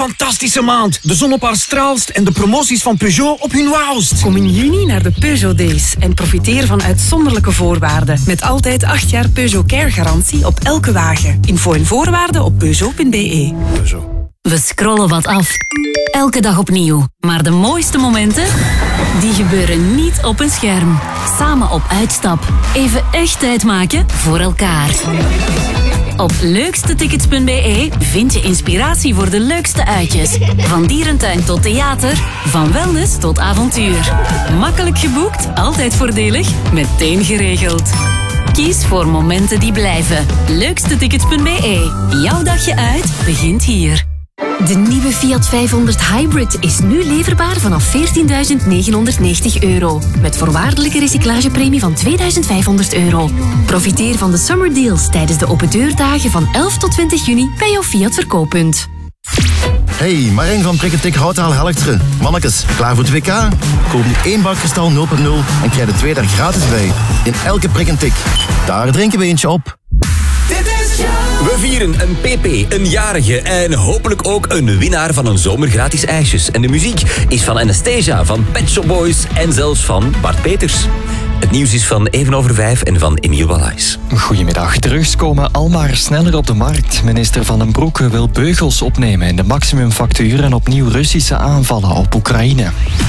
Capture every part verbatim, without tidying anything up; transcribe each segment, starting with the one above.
fantastische maand. De zon op haar straalst en de promoties van Peugeot op hun wauwst. Kom in juni naar de Peugeot Days en profiteer van uitzonderlijke voorwaarden. Met altijd acht jaar Peugeot Care garantie op elke wagen. Info en voorwaarden op peugeot punt b e. Peugeot. We scrollen wat af. Elke dag opnieuw. Maar de mooiste momenten, die gebeuren niet op een scherm. Samen op uitstap. Even echt tijd maken voor elkaar. Op leukstetickets punt b e vind je inspiratie voor de leukste uitjes. Van dierentuin tot theater, van wellness tot avontuur. Makkelijk geboekt, altijd voordelig, meteen geregeld. Kies voor momenten die blijven. leukstetickets punt b e. Jouw dagje uit begint hier. De nieuwe Fiat vijfhonderd Hybrid is nu leverbaar vanaf veertienduizend negenhonderdnegentig euro. Met voorwaardelijke recyclagepremie van tweeduizend vijfhonderd euro. Profiteer van de summer deals tijdens de open deurdagen van elf tot twintig juni bij jouw Fiat verkooppunt. Hey, Marijn van Prikketik Houtaal Helchteren. Mannekes, klaar voor het W K? Koop nu één bak kristal nul punt nul en krijg de twee daar gratis bij. In elke prik en tik. Daar drinken we eentje op. We vieren een P P, een jarige en hopelijk ook een winnaar van een zomer gratis ijsjes. En de muziek is van Anastasia, van Pet Shop Boys en zelfs van Bart Peters. Het nieuws is van even over vijf en van Emiel Wallace. Goedemiddag. Drugs komen al maar sneller op de markt. Minister Van den Broeke wil beugels opnemen in de maximumfactuur en opnieuw Russische aanvallen op Oekraïne.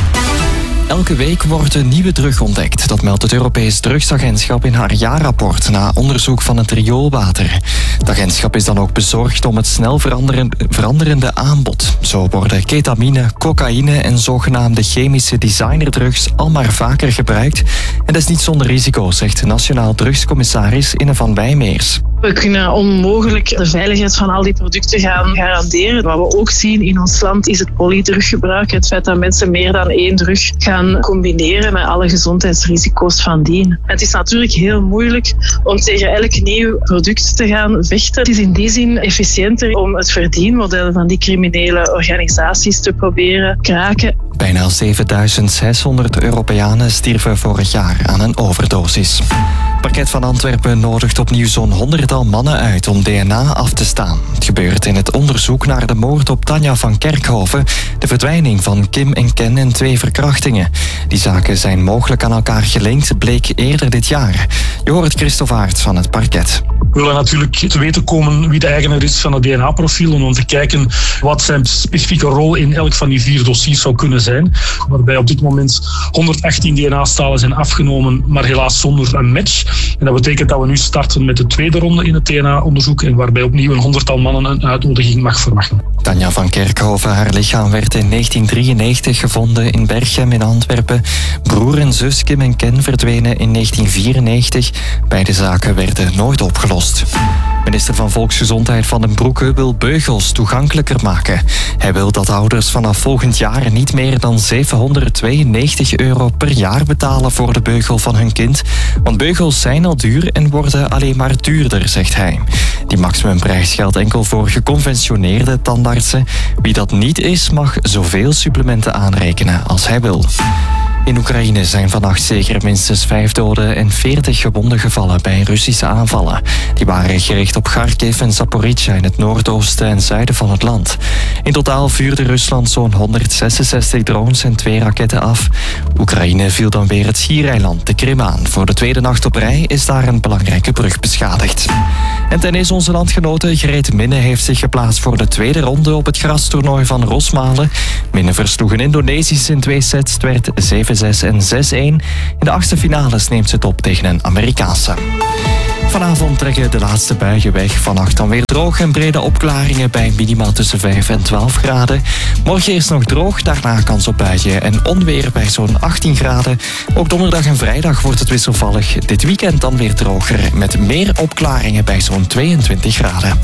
Elke week wordt een nieuwe drug ontdekt. Dat meldt het Europees Drugsagentschap in haar jaarrapport na onderzoek van het rioolwater. Het agentschap is dan ook bezorgd om het snel veranderende aanbod. Zo worden ketamine, cocaïne en zogenaamde chemische designerdrugs al maar vaker gebruikt. En dat is niet zonder risico, zegt Nationaal Drugscommissaris Inne van Wijmeers. We kunnen onmogelijk de veiligheid van al die producten gaan garanderen. Wat we ook zien in ons land is het polydruggebruik. Het feit dat mensen meer dan één drug gaan combineren met alle gezondheidsrisico's van dien. Het is natuurlijk heel moeilijk om tegen elk nieuw product te gaan vechten. Het is in die zin efficiënter om het verdienmodel van die criminele organisaties te proberen kraken. Bijna zevenduizend zeshonderd Europeanen stierven vorig jaar aan een overdosis. Het parket van Antwerpen nodigt opnieuw zo'n honderdtal mannen uit om D N A af te staan. Het gebeurt in het onderzoek naar de moord op Tanja van Kerkhoven, de verdwijning van Kim en Ken en twee verkrachtingen. Die zaken zijn mogelijk aan elkaar gelinkt, bleek eerder dit jaar. Je hoort Christophe Aert van het parket. We willen natuurlijk te weten komen wie de eigenaar is van het D N A-profiel en om te kijken wat zijn specifieke rol in elk van die vier dossiers zou kunnen zijn. Waarbij op dit moment honderdachttien D N A-stalen zijn afgenomen, maar helaas zonder een match. En dat betekent dat we nu starten met de tweede ronde in het D N A-onderzoek en waarbij opnieuw een honderdtal mannen een uitnodiging mag verwachten. Tanja van Kerkhoven, haar lichaam werd in negentien drieënnegentig gevonden in Berchem in Antwerpen. Broer en zus Kim en Ken verdwenen in negentien vierennegentig. Beide zaken werden nooit opgelost. Minister van Volksgezondheid Van den Broeke wil beugels toegankelijker maken. Hij wil dat ouders vanaf volgend jaar niet meer dan zevenhonderdtweeënnegentig euro per jaar betalen voor de beugel van hun kind. Want beugels zijn al duur en worden alleen maar duurder, zegt hij. Die maximumprijs geldt enkel voor geconventioneerde tandartsen. Wie dat niet is, mag zoveel supplementen aanrekenen als hij wil. In Oekraïne zijn vannacht zeker minstens vijf doden en veertig gewonden gevallen bij Russische aanvallen. Die waren gericht op Kharkiv en Zaporizhzhia in het noordoosten en zuiden van het land. In totaal vuurde Rusland zo'n honderdzesenzestig drones en twee raketten af. Oekraïne viel dan weer het schiereiland, de Krim, aan. Voor de tweede nacht op rij is daar een belangrijke brug beschadigd. En tennis, onze landgenote Greet Minne heeft zich geplaatst voor de tweede ronde op het grastoernooi van Rosmalen. Minne versloeg een Indonesisch in twee sets. Het werd zeven zes en zes een. In de achtste finales neemt ze het op tegen een Amerikaanse. Vanavond trekken de laatste buien weg. Vannacht dan weer droog en brede opklaringen bij minimaal tussen vijf en twaalf graden. Morgen eerst nog droog, daarna kans op buien en onweer bij zo'n achttien graden. Ook donderdag en vrijdag wordt het wisselvallig. Dit weekend dan weer droger met meer opklaringen bij zo'n tweeëntwintig graden.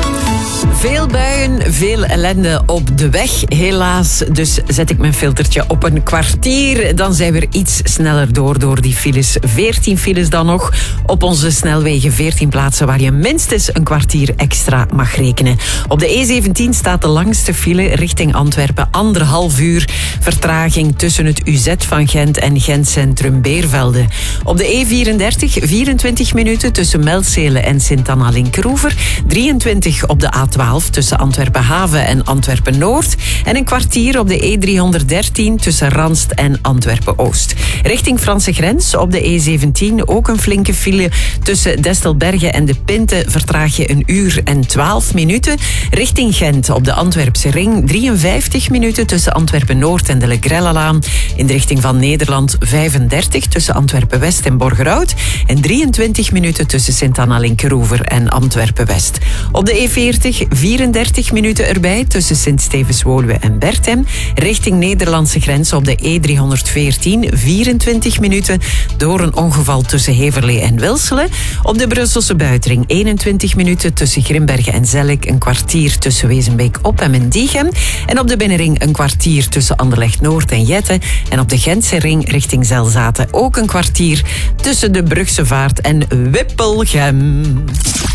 Veel buien, veel ellende op de weg, helaas. Dus zet ik mijn filtertje op een kwartier. Dan zijn we er iets sneller door, door die files. veertien files dan nog op onze snelwegen. veertien plaatsen waar je minstens een kwartier extra mag rekenen. Op de E zeventien staat de langste file richting Antwerpen. Anderhalf uur vertraging tussen het U Z van Gent en Gent Centrum Beervelde. Op de E vierendertig, vierentwintig minuten tussen Melzele en Sint-Anna-Linkeroever. drieëntwintig op de A twaalf tussen Antwerpen Haven en Antwerpen-Noord. En een kwartier op de E driehonderddertien tussen Ranst en Antwerpen-Oost. Richting Franse grens op de E zeventien ook een flinke file. Tussen Destelbergen en De Pinte vertraag je een uur en twaalf minuten. Richting Gent op de Antwerpse ring drieënvijftig minuten tussen Antwerpen-Noord en de Le Grellelaan. In de richting van Nederland vijfendertig tussen Antwerpen-West en Borgerhout. En drieëntwintig minuten tussen Sint-Anna-Linkeroever en Antwerpen-West. Op de E veertig vierendertig minuten erbij tussen Sint-Stevens-Woluwe en Berthem. Richting Nederlandse grens op de E driehonderdveertien vierentwintig minuten door een ongeval tussen Heverlee en Wilselen. Op de Brusselse buitenring eenentwintig minuten tussen Grimbergen en Zellik. Een kwartier tussen Wezenbeek-Op en Mendiegem. En op de binnenring een kwartier tussen Anderlecht-Noord en Jette. En op de Gentse ring richting Zelzaten ook een kwartier tussen de Brugse Vaart en Wippelgem.